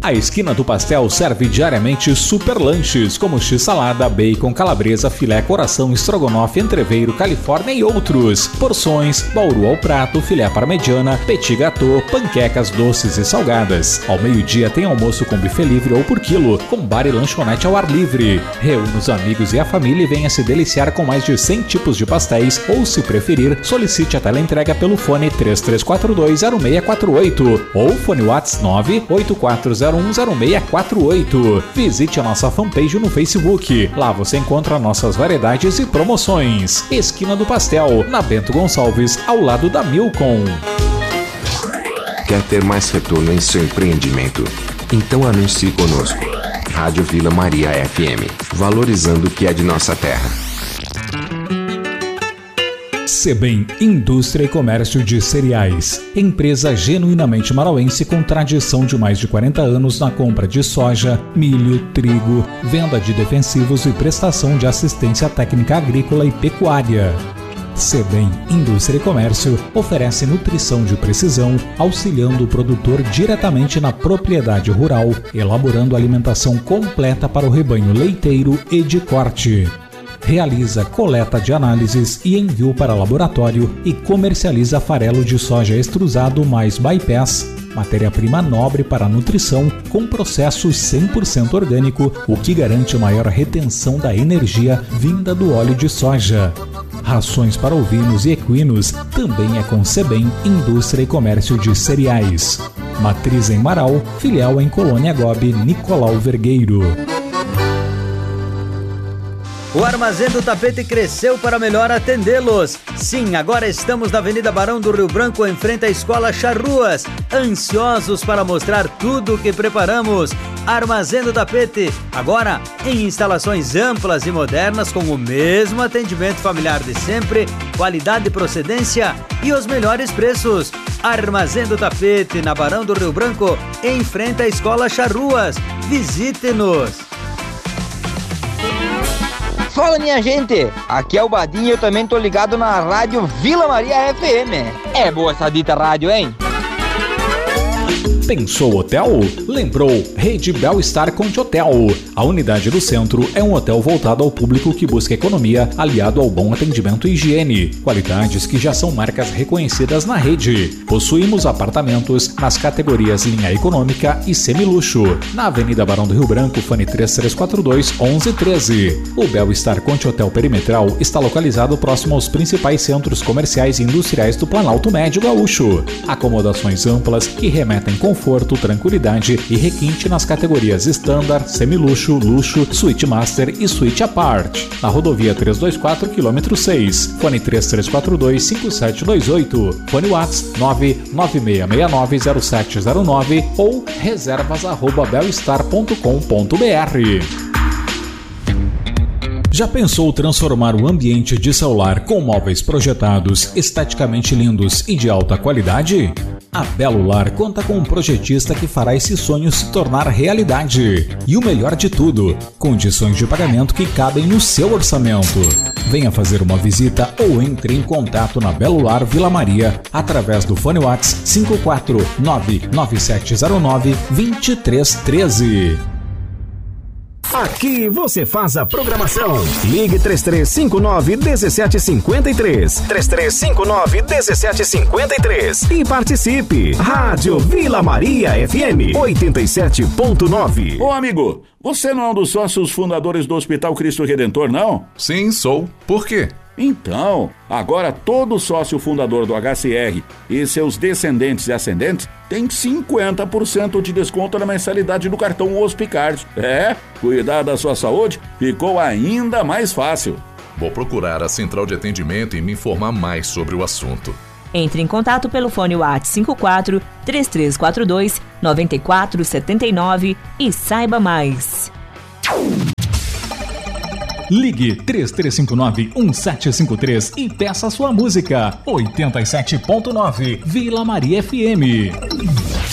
A Esquina do Pastel serve diariamente super lanches, como x-salada, bacon, calabresa, filé, coração, estrogonofe, entreveiro, califórnia e outros. Porções, bauru ao prato, filé parmegiana, petit gâteau, panquecas doces e salgadas. Ao meio-dia tem almoço com buffet livre ou por quilo, com bar e lanchonete ao ar livre. Reúna os amigos e a família e venha se deliciar com mais de 100 tipos de pastéis, ou se preferir, solicite a teleentrega pelo fone 33420648 ou fone WhatsApp 984010648. Visite a nossa fanpage no Facebook. Lá você encontra nossas variedades e promoções. Esquina do Pastel, na Bento Gonçalves, ao lado da Milcom. Quer ter mais retorno em seu empreendimento? Então anuncie conosco. Rádio Vila Maria FM, valorizando o que é de nossa terra. Sebem Indústria e Comércio de Cereais, empresa genuinamente marauense com tradição de mais de 40 anos na compra de soja, milho, trigo, venda de defensivos e prestação de assistência técnica agrícola e pecuária. Sebem Indústria e Comércio oferece nutrição de precisão, auxiliando o produtor diretamente na propriedade rural, elaborando alimentação completa para o rebanho leiteiro e de corte. Realiza coleta de análises e envio para laboratório e comercializa farelo de soja extrusado mais bypass, matéria-prima nobre para a nutrição, com processo 100% orgânico, o que garante maior retenção da energia vinda do óleo de soja. Rações para ovinos e equinos também é com Sebem Indústria e Comércio de Cereais. Matriz em Marau, filial em Colônia Gobi, Nicolau Vergueiro. O Armazém do Tapete cresceu para melhor atendê-los. Sim, agora estamos na Avenida Barão do Rio Branco, em frente à Escola Charruas, ansiosos para mostrar tudo o que preparamos. Armazém do Tapete, agora em instalações amplas e modernas, com o mesmo atendimento familiar de sempre, qualidade e procedência e os melhores preços. Armazém do Tapete, na Barão do Rio Branco, em frente à Escola Charruas. Visite-nos! Fala, minha gente, aqui é o Badinho e eu também tô ligado na Rádio Vila Maria FM. É boa essa dita rádio, hein? Pensou hotel? Lembrou Rede Belstar Conte Hotel. A unidade do centro é um hotel voltado ao público que busca economia, aliado ao bom atendimento e higiene. Qualidades que já são marcas reconhecidas na rede. Possuímos apartamentos nas categorias linha econômica e semiluxo. Na Avenida Barão do Rio Branco, fone 3342-1113. O Belstar Conte Hotel Perimetral está localizado próximo aos principais centros comerciais e industriais do Planalto Médio Gaúcho. Acomodações amplas que remetem conforto, tranquilidade e requinte nas categorias Standard, Semiluxo, Luxo, Suite Master e Suite Apart. Na rodovia 324, km 6. Fone 3342-5728. Fone WhatsApp 996690709 ou reservas@belstar.com.br. Já pensou transformar o ambiente de celular com móveis projetados, esteticamente lindos e de alta qualidade? A Belo Lar conta com um projetista que fará esse sonho se tornar realidade. E o melhor de tudo, condições de pagamento que cabem no seu orçamento. Venha fazer uma visita ou entre em contato na Belo Lar Vila Maria através do fone WhatsApp 5499709-2313. Aqui você faz a programação. Ligue 3359-1753. 3359-1753. E participe. Rádio Vila Maria FM 87.9. Ô amigo, você não é um dos sócios fundadores do Hospital Cristo Redentor, não? Sim, sou. Por quê? Então, agora todo sócio fundador do HCR e seus descendentes e ascendentes tem 50% de desconto na mensalidade do cartão Hospicard. Cuidar da sua saúde ficou ainda mais fácil. Vou procurar a central de atendimento e me informar mais sobre o assunto. Entre em contato pelo fone WhatsApp 54 3342 9479 e saiba mais. Ligue 3359-1753 e peça sua música. 87.9 Vila Maria FM.